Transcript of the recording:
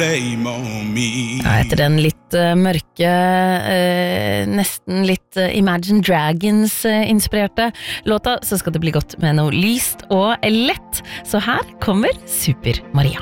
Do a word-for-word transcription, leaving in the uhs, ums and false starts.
Ja, etter den litt uh, mørke, uh, nesten litt uh, Imagine Dragons-inspirerte uh, låta, så skal det bli godt med noe lyst og lett. Så her kommer Super Maria.